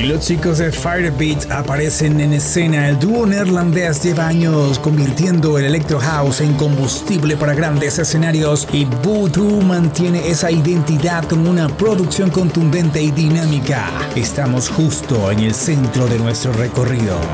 Los chicos de Firebeat aparecen en escena. El dúo neerlandés lleva años convirtiendo el electro house en combustible para grandes escenarios y Voodoo mantiene esa identidad con una producción contundente y dinámica. Estamos justo en el centro de nuestro recorrido.